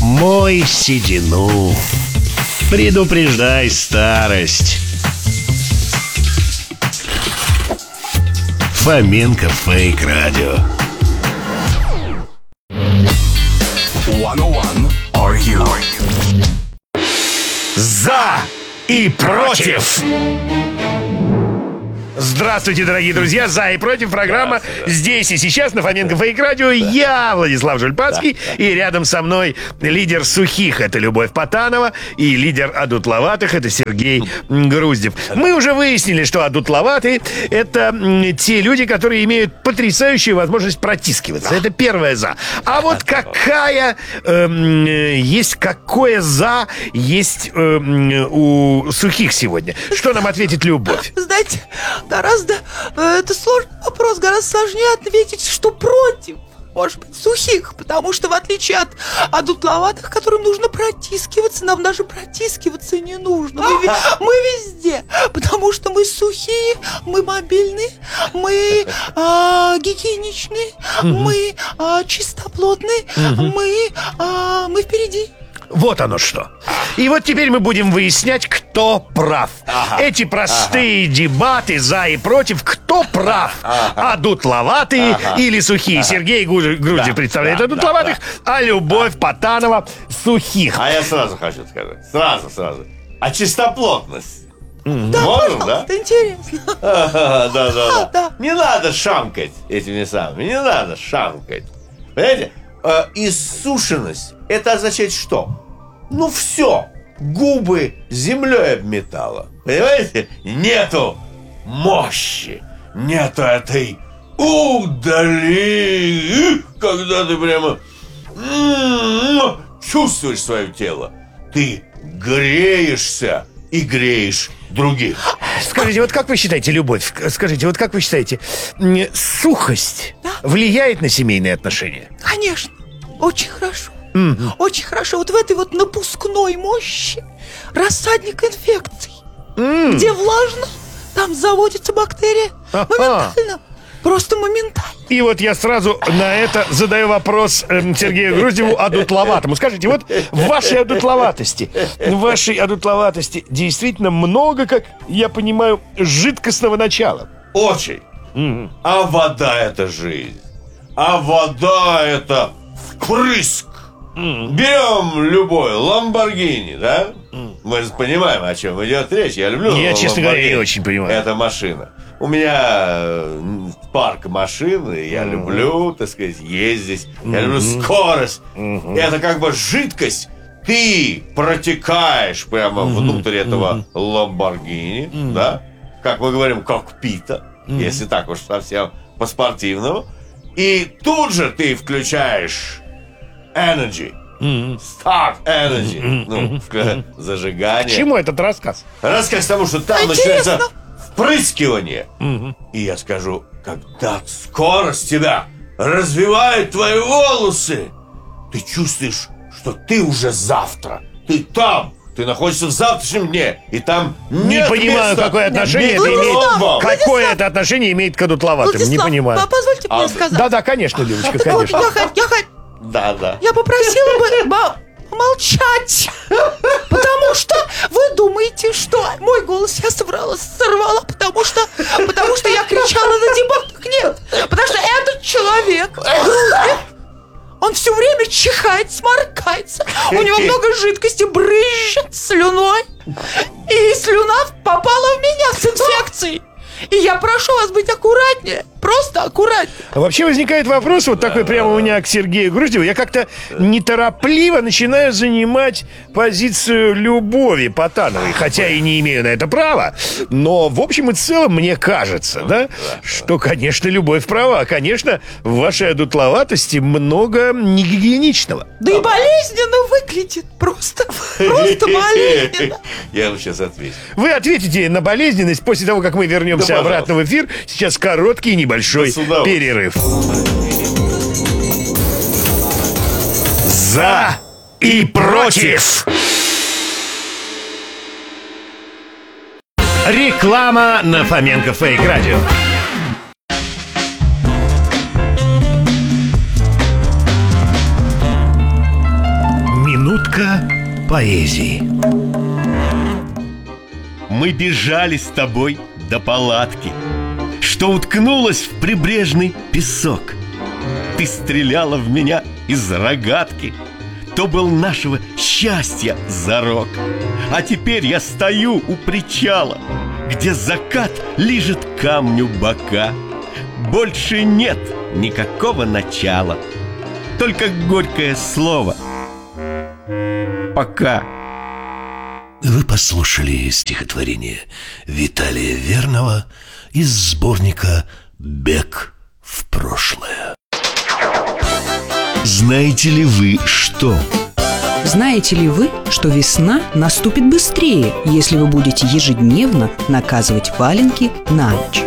мой седину, предупреждай старость. Фоменко Фейк Радио. 101 Are You? За и против. Здравствуйте, дорогие друзья! «За и против» программа здесь и сейчас на Фоменко Фейк Радио. Я Владислав Жульпанский, и рядом со мной лидер сухих — это Любовь Потанова, и лидер одутловатых — это Сергей Груздев. Мы уже выяснили, что одутловатые — это те люди, которые имеют потрясающую возможность протискиваться. Это первое «за». А вот какое «за» есть у сухих сегодня? Что нам ответит Любовь? Знаете, гораздо это сложный вопрос, гораздо сложнее ответить, что против, может быть, сухих, потому что в отличие от одутловатых, которым нужно протискиваться, нам даже протискиваться не нужно. Мы везде, потому что мы сухие, мы мобильные, мы гигиеничные, мы чистоплотные, мы впереди. Вот оно что. И вот теперь мы будем выяснять, кто прав. Эти простые дебаты «за» и «против». Кто прав? Одутловатые или сухие? Сергей Груздев представляет одутловатых, а Любовь Потанова сухих. А я сразу хочу сказать. Сразу. А чистоплотность? Да, Можем, пожалуйста, да? интересно. Да. Не надо шамкать этими самыми. Не надо шамкать. Понимаете? Иссушенность — это означает что? Ну все, губы землей обметало. Понимаете? Нету мощи, нету этой удали, когда ты прямо чувствуешь свое тело. Ты греешься и греешь других. Скажите, вот как вы считаете, Любовь, сухость влияет на семейные отношения? Конечно, очень хорошо. Очень хорошо. Вот в этой вот напускной мощи рассадник инфекций. Где влажно, там заводится бактерия. Моментально. Просто моментально. И вот я сразу на это задаю вопрос Сергею Груздеву, одутловатому. Скажите, вот в вашей одутловатости действительно много, как я понимаю, жидкостного начала. Очень. А вода — это жизнь. А вода — это впрыск. Берем любой Ламборгини, да? Мы же понимаем, о чем идет речь. Я люблю Я, честно говоря, не очень понимаю. Это машина. У меня парк машин, и я люблю, так сказать, ездить. Я люблю скорость. Это как бы жидкость. Ты протекаешь прямо внутрь этого Ламборгини, да? Как мы говорим, кокпита, если так уж совсем по-спортивному. И тут же ты включаешь energy. Start energy. Зажигание. К чему этот рассказ? Рассказ к тому, что там начинается впрыскивание. И я скажу, когда скорость тебя развивает твои волосы, ты чувствуешь, что ты уже завтра. Ты там. Ты находишься в завтрашнем дне, и там не понимаю, какое отношение это имеет. Какое это отношение имеет к одутловатым? Не понимаю. Позвольте мне сказать. Да, конечно, Любочка, Вот конечно. Я попросила бы молчать, потому что вы думаете, что мой голос я сорвала, потому что я кричала на дебатах. Нет, потому что этот человек, он все время чихает, сморкается, у него много жидкости, брызжет слюной, и слюна попала в меня с инфекцией. И я прошу вас быть аккуратнее. Просто аккуратнее. Вообще возникает вопрос, вот такой прямо у меня к Сергею Груздеву. Я как-то неторопливо начинаю занимать позицию Любови Потановой. Хотя и не имею на это права. Но в общем и целом мне кажется, да, что, конечно, Любовь права. Конечно, в вашей одутловатости много негигиеничного. Да и болезненно выглядит. Просто болезненно. Я вам сейчас отвечу. Вы ответите на болезненность после того, как мы вернемся обратно в эфир. Сейчас короткий небольшой перерыв. За и против. Реклама на Фоменко Фейк Радио. Подборка поэзии. Мы бежали с тобой до палатки, что уткнулась в прибрежный песок. Ты стреляла в меня из рогатки, то был нашего счастья зарок. А теперь я стою у причала, где закат лижет камню бока. Больше нет никакого начала, только горькое слово «пока». Вы послушали стихотворение Виталия Верного из сборника «Бег в прошлое». Знаете ли вы что? Знаете ли вы, что весна наступит быстрее, если вы будете ежедневно наказывать валенки на ночь?